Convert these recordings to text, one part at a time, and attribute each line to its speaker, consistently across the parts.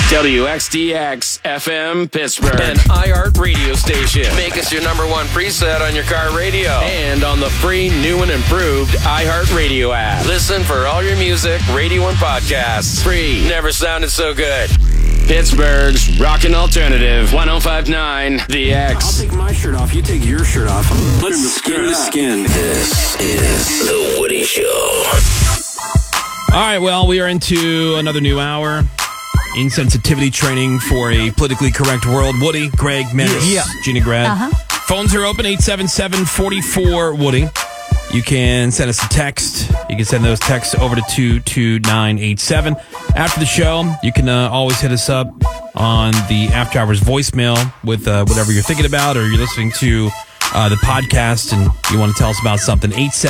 Speaker 1: WXDX FM Pittsburgh, an iHeart radio station. Make us your number one preset on your car radio and on the free, new and improved iHeart Radio app. Listen for all your music, radio, and podcasts. Free. Never sounded so good. Pittsburgh's rockin' alternative, 105.9 The X.
Speaker 2: I'll take my shirt off. You take your shirt off. Let's skin to skin.
Speaker 1: This is The Woody Show.
Speaker 3: All right, well, we are into another new hour. Insensitivity training for a politically correct world. Woody, Greg, Menace, Gina Grad. Phones are open, 877-44-WOODY. You can send us a text. You can send those texts over to 22987. After the show, you can always hit us up on the After Hours voicemail with whatever you're thinking about, or you're listening to the podcast and you want to tell us about something.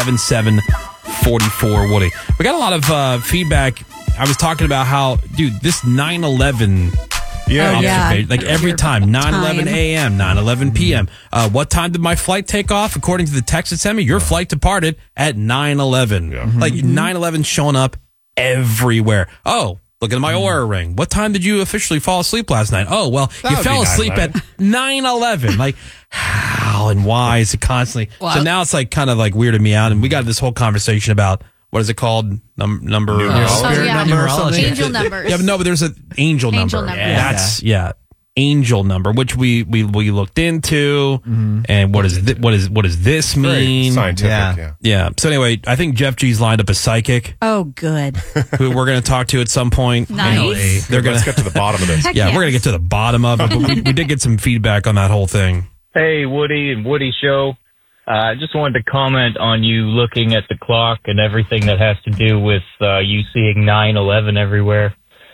Speaker 3: 877-44-WOODY. We got a lot of feedback. I was talking about how, dude, this 9/11 observation, like every time, 9/11 a.m., 9/11 p.m. What time did my flight take off? According to the text it sent me, your flight departed at 9/11. Like 9/11 showing up everywhere. Oh, look at my Oura ring. What time did you officially fall asleep last night? Oh, well, you fell asleep at 9/11. Like, how and why is it constantly? Well, so now it's like kind of like weirded me out. And we got this whole conversation about, what is it called? Number?
Speaker 4: Spirit number or something? Angel numbers.
Speaker 3: Yeah, but no, but there's an angel number. That's angel number, which we looked into, and what does this mean?
Speaker 5: Very scientific,
Speaker 3: yeah. So anyway, I think Jeff G's lined up a psychic.
Speaker 4: Oh, good.
Speaker 3: Who we're going to talk to at some point.
Speaker 4: Nice.
Speaker 5: Let's get to the bottom of this.
Speaker 3: We're going to get to the bottom of it. But we did get some feedback on that whole thing.
Speaker 6: Hey, Woody and Woody Show. I just wanted to comment on you looking at the clock and everything that has to do with you seeing 9/11 everywhere.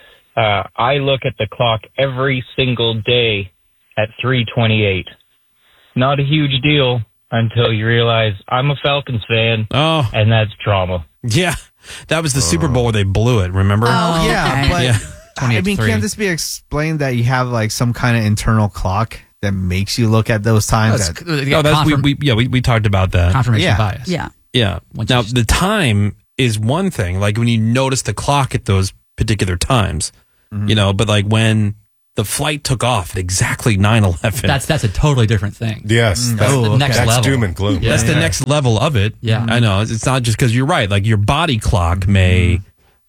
Speaker 6: I look at the clock every single day at 3:28. Not a huge deal until you realize I'm a Falcons fan, and that's trauma.
Speaker 3: Yeah, that was the Super Bowl where they blew it, remember?
Speaker 7: Oh, yeah, but I mean, can't this be explained that you have like some kind of internal clock that makes you look at those times?
Speaker 3: We talked about that.
Speaker 4: Confirmation bias.
Speaker 3: Yeah. Now, the time is one thing, like when you notice the clock at those particular times, but like when the flight took off at exactly 9/11.
Speaker 4: That's a totally different thing.
Speaker 5: Yes.
Speaker 4: That's the next level.
Speaker 5: That's doom and gloom.
Speaker 3: That's the next level of it.
Speaker 4: Yeah.
Speaker 3: I know. It's not just because you're right. Like your body clock may,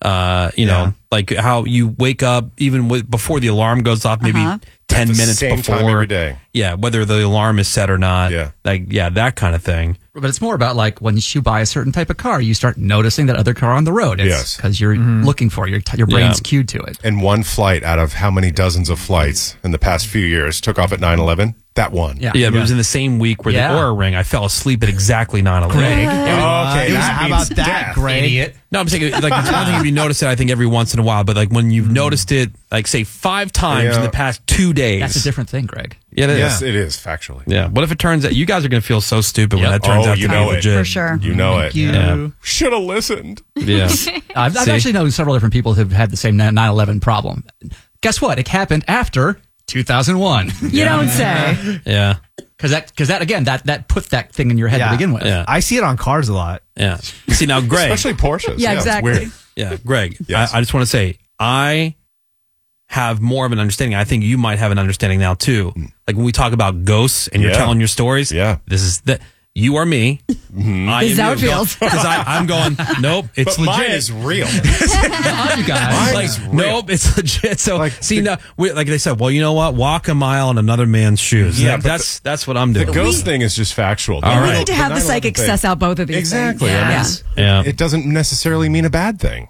Speaker 3: like how you wake up even before the alarm goes off, maybe 10 minutes
Speaker 5: same
Speaker 3: before.
Speaker 5: Time every day.
Speaker 3: Yeah, whether the alarm is set or not.
Speaker 5: Yeah.
Speaker 3: That kind of thing.
Speaker 4: But it's more about like when you buy a certain type of car, you start noticing that other car on the road. It's because you're looking for it. Your brain's cued to it.
Speaker 5: And one flight out of how many dozens of flights in the past few years took off at 9/11? That one.
Speaker 3: Yeah, but it was in the same week where the Oura ring, I fell asleep at exactly 9/11.
Speaker 5: Okay,
Speaker 7: how about that, Greg?
Speaker 4: Idiot.
Speaker 3: No, I'm saying like it's one thing if you notice it, I think every once in a while, but like when you've noticed it, like say 5 times in the past 2 days.
Speaker 4: That's a different thing, Greg.
Speaker 3: Yeah,
Speaker 5: yes, it is factually.
Speaker 3: Yeah. What if it turns out you guys are going to feel so stupid when that turns out to be legit?
Speaker 4: For sure.
Speaker 5: You know it.
Speaker 3: Yeah.
Speaker 5: Should have listened.
Speaker 3: Yeah.
Speaker 4: I've actually known several different people who've had the same 9/11 problem. Guess what? It happened after 2001.
Speaker 8: You don't say.
Speaker 3: Yeah.
Speaker 4: Because that again, that put that thing in your head to begin with.
Speaker 3: Yeah.
Speaker 7: I see it on cars a lot.
Speaker 3: Yeah. See, now, Greg.
Speaker 5: Especially Porsches.
Speaker 8: Yeah, exactly.
Speaker 5: It's weird.
Speaker 3: Yeah, Greg,
Speaker 5: Yes.
Speaker 3: I just want to say, I have more of an understanding. I think you might have an understanding now, too. Like when we talk about ghosts and you're telling your stories, this is that you are me.
Speaker 8: This is how it feels.
Speaker 3: Because I'm going, nope, it's
Speaker 5: But
Speaker 3: legit.
Speaker 5: mine is real.
Speaker 4: You guys.
Speaker 5: Mine is real.
Speaker 3: Nope, it's legit. So,
Speaker 5: Like
Speaker 3: like they said, well, you know what? Walk a mile in another man's shoes.
Speaker 5: Yeah, but
Speaker 3: that's what I'm doing.
Speaker 5: The ghost thing is just factual.
Speaker 3: All
Speaker 8: We
Speaker 3: right.
Speaker 8: need to have the
Speaker 5: 9/11
Speaker 8: psychic
Speaker 5: thing.
Speaker 8: suss out both of these
Speaker 5: Exactly.
Speaker 8: things.
Speaker 5: I mean,
Speaker 3: Yeah.
Speaker 5: It doesn't necessarily mean a bad thing.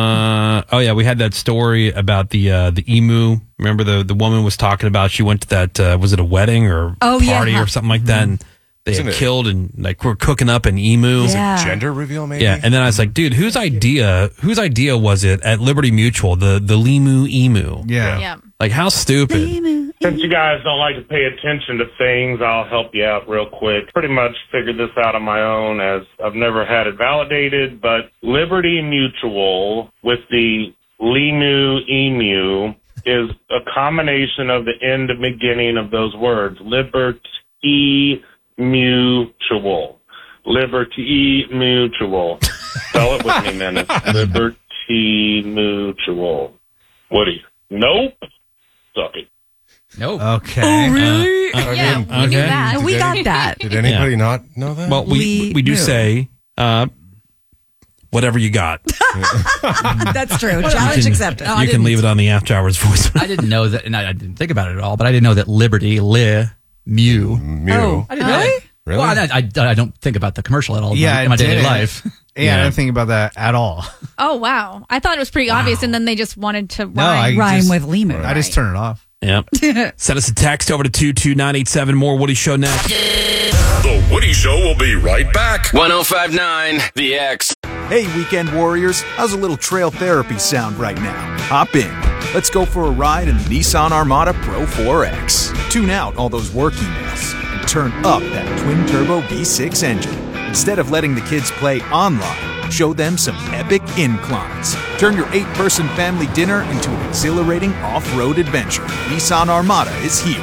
Speaker 3: We had that story about the emu. Remember the woman was talking about, she went to that, was it a wedding or party or something like that? And they had killed and like were cooking up an emu.
Speaker 8: Yeah.
Speaker 5: Gender reveal, maybe?
Speaker 3: Yeah. And then I was like, dude, whose idea was it at Liberty Mutual, the Limu emu?
Speaker 7: Yeah.
Speaker 3: Like how stupid.
Speaker 9: Since you guys don't like to pay attention to things, I'll help you out real quick. Pretty much figured this out on my own as I've never had it validated, but Liberty Mutual with the Limu emu is a combination of the end and beginning of those words. Liberty Mutual. Liberty Mutual. Spell it with me, Menace. Liberty Mutual. Woody. Nope. Suck it.
Speaker 4: Nope.
Speaker 7: Okay.
Speaker 8: Oh, really?
Speaker 3: Yeah,
Speaker 8: we knew that. We got that.
Speaker 5: Did anybody not know that?
Speaker 3: Well, we do say whatever you got.
Speaker 8: That's true. Challenge accepted.
Speaker 3: You can leave it on the after hours voice.
Speaker 4: I didn't know that, and I didn't think about it at all, but I didn't know that Liberty, Mew.
Speaker 8: Oh,
Speaker 4: I didn't know.
Speaker 5: Really?
Speaker 4: Well, I don't think about the commercial at all
Speaker 7: Yeah,
Speaker 4: in my daily
Speaker 7: didn't.
Speaker 4: life.
Speaker 7: Yeah, I didn't think about that at all.
Speaker 10: Oh, wow. I thought it was pretty obvious, and then they just wanted to rhyme.
Speaker 8: Rhyme with Limu.
Speaker 7: I just turn it off.
Speaker 3: Yep. Send us a text over to 22987. More Woody Show next.
Speaker 1: The Woody Show will be right back. 1059 The X.
Speaker 11: Hey, weekend warriors. How's a little trail therapy sound right now? Hop in. Let's go for a ride in the Nissan Armada Pro 4X. Tune out all those work emails and turn up that twin-turbo V6 engine. Instead of letting the kids play online, show them some epic inclines. Turn your 8-person family dinner into an exhilarating off-road adventure. Nissan Armada is here.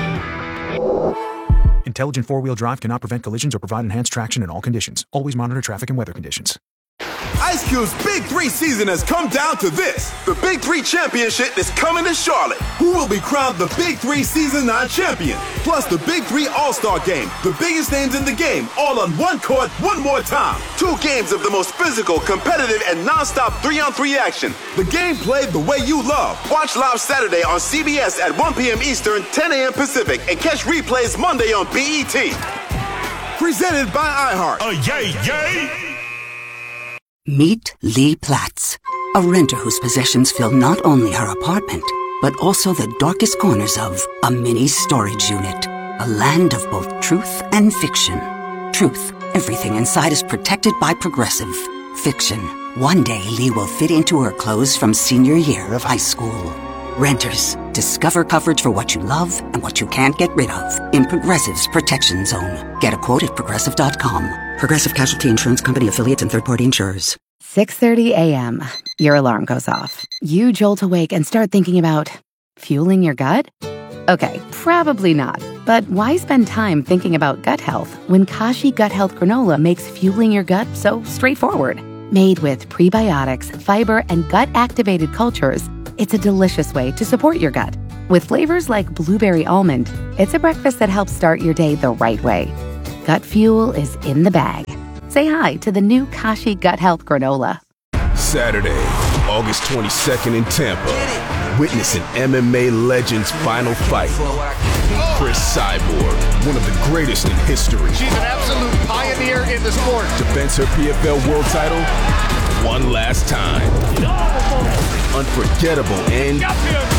Speaker 11: Intelligent four-wheel drive cannot prevent collisions or provide enhanced traction in all conditions. Always monitor traffic and weather conditions.
Speaker 12: Ice Cube's Big 3 season has come down to this. The Big 3 Championship is coming to Charlotte. Who will be crowned the Big 3 Season 9 champion? Plus the Big 3 All-Star Game. The biggest names in the game, all on one court, one more time. 2 games of the most physical, competitive, and non-stop 3-on-3 action. The game played the way you love. Watch live Saturday on CBS at 1 p.m. Eastern, 10 a.m. Pacific, and catch replays Monday on BET. Presented by iHeart.
Speaker 13: Yay! Meet Lee Platts, a renter whose possessions fill not only her apartment, but also the darkest corners of a mini storage unit. A land of both truth and fiction. Truth, everything inside is protected by Progressive. Fiction, one day Lee will fit into her clothes from senior year of high school. Renters, discover coverage for what you love and what you can't get rid of in Progressive's Protection Zone. Get a quote at Progressive.com. Progressive Casualty Insurance Company affiliates and third-party insurers.
Speaker 14: 6:30 a.m. Your alarm goes off. You jolt awake and start thinking about fueling your gut? Okay, probably not. But why spend time thinking about gut health when Kashi Gut Health Granola makes fueling your gut so straightforward? Made with prebiotics, fiber, and gut-activated cultures, it's a delicious way to support your gut. With flavors like blueberry almond, it's a breakfast that helps start your day the right way. Gut fuel is in the bag. Say hi to the new Kashi Gut Health Granola.
Speaker 12: Saturday, August 22nd in Tampa. Witness an MMA legend's final fight. Chris Cyborg, one of the greatest in history.
Speaker 15: She's an absolute pioneer in the sport.
Speaker 12: Defends her PFL world title one last time. Unforgettable end to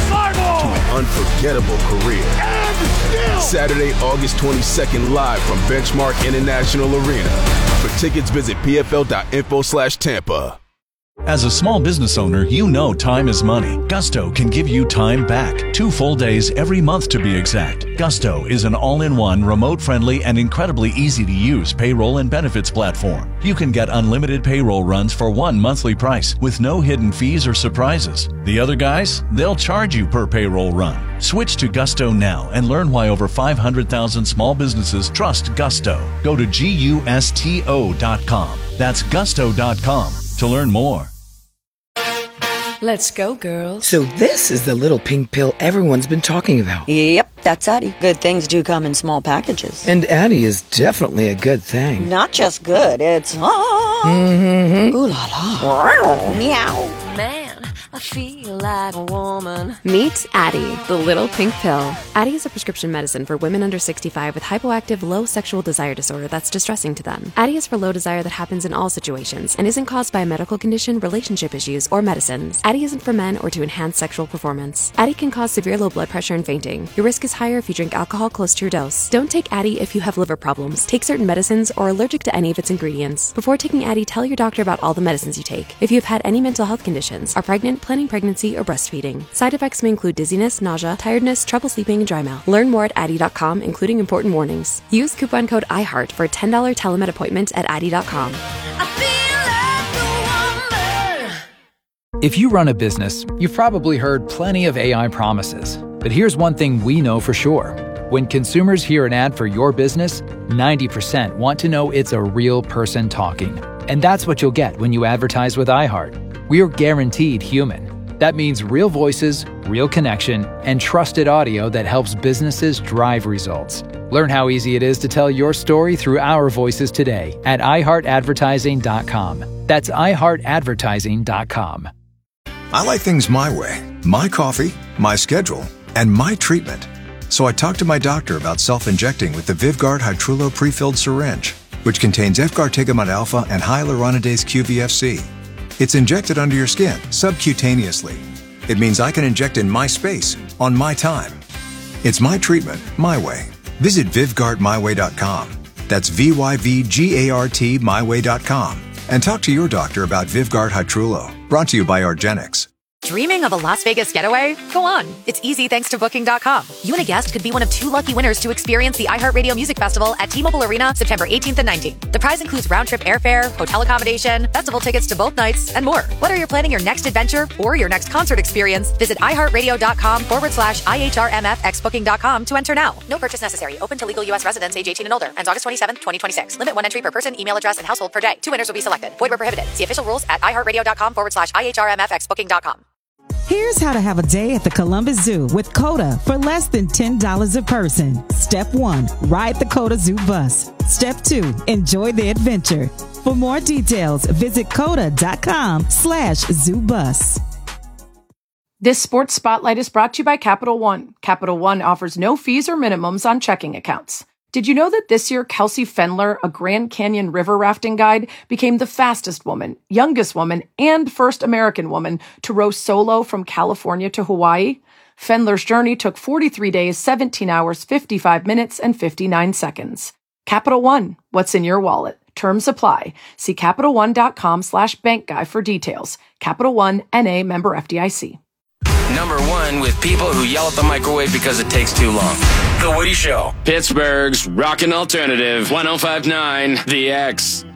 Speaker 12: an unforgettable career. Saturday, August 22nd, live from Benchmark International Arena. For tickets, visit pfl.info/Tampa.
Speaker 16: As a small business owner, you know time is money. Gusto can give you time back. 2 full days every month to be exact. Gusto is an all-in-one, remote-friendly, and incredibly easy-to-use payroll and benefits platform. You can get unlimited payroll runs for one monthly price with no hidden fees or surprises. The other guys, they'll charge you per payroll run. Switch to Gusto now and learn why over 500,000 small businesses trust Gusto. Go to GUSTO.com. That's Gusto.com to learn more.
Speaker 17: Let's go, girls.
Speaker 18: So this is the little pink pill everyone's been talking about.
Speaker 17: Yep, that's Addie. Good things do come in small packages.
Speaker 18: And Addie is definitely a good thing.
Speaker 17: Not just good, it's...
Speaker 18: Mm-hmm.
Speaker 17: Ooh la la.
Speaker 19: Meow. Man, I feel like a woman.
Speaker 20: Meet Addie, the little pink pill. Addie is a prescription medicine for women under 65 with hypoactive low sexual desire disorder that's distressing to them. Addie is for low desire that happens in all situations and isn't caused by a medical condition, relationship issues, or medicines. Addie isn't for men or to enhance sexual performance. Addie can cause severe low blood pressure and fainting. Your risk is higher if you drink alcohol close to your dose. Don't take Addie if you have liver problems, take certain medicines, or are allergic to any of its ingredients. Before taking Addie, tell your doctor about all the medicines you take. If you have had any mental health conditions, are pregnant, planning pregnancy, or breastfeeding. Side effects may include dizziness, nausea, tiredness, trouble sleeping, and dry mouth. Learn more at Addie.com, including important warnings. Use coupon code IHEART for a $10 telemed appointment at Addie.com.
Speaker 21: If you run a business, you've probably heard plenty of AI promises. But here's one thing we know for sure. When consumers hear an ad for your business, 90% want to know it's a real person talking. And that's what you'll get when you advertise with iHeart. We're guaranteed human. That means real voices, real connection, and trusted audio that helps businesses drive results. Learn how easy it is to tell your story through our voices today at iHeartAdvertising.com. That's iHeartAdvertising.com.
Speaker 2: I like things my way. My coffee, my schedule, and my treatment. So I talked to my doctor about self-injecting with the Vyvgart Hytrulo prefilled syringe, which contains Efgartigimod alpha and hyaluronidase QVFC. It's injected under your skin, subcutaneously. It means I can inject in my space, on my time. It's my treatment, my way. Visit VyvgartMyWay.com. That's VYVGART myway.com. And talk to your doctor about Vyvgart Hytrulo. Brought to you by argenx.
Speaker 22: Dreaming of a Las Vegas getaway? Go on. It's easy thanks to Booking.com. You and a guest could be one of 2 lucky winners to experience the iHeartRadio Music Festival at T-Mobile Arena September 18th and 19th. The prize includes round-trip airfare, hotel accommodation, festival tickets to both nights, and more. Whether you're planning your next adventure or your next concert experience, visit iHeartRadio.com/IHRMFX Booking.com to enter now. No purchase necessary. Open to legal U.S. residents age 18 and older. Ends August 27th, 2026. Limit 1 entry per person, email address, and household per day. 2 winners will be selected. Void where prohibited. See official rules at iHeartRadio.com/IHRMFX Booking.com.
Speaker 23: Here's how to have a day at the Columbus Zoo with COTA for less than $10 a person. Step 1, ride the COTA Zoo bus. Step 2, enjoy the adventure. For more details, visit COTA.com/ZooBus.
Speaker 24: This sports spotlight is brought to you by Capital One. Capital One offers no fees or minimums on checking accounts. Did you know that this year Kelsey Fendler, a Grand Canyon river rafting guide, became the fastest woman, youngest woman, and first American woman to row solo from California to Hawaii? Fendler's journey took 43 days, 17 hours, 55 minutes, and 59 seconds. Capital One, what's in your wallet? Terms apply. See CapitalOne.com/bankguy for details. Capital One, N.A. member FDIC.
Speaker 1: Number 1 with people who yell at the microwave because it takes too long. The Woody Show. Pittsburgh's rockin' alternative. 105.9 The X.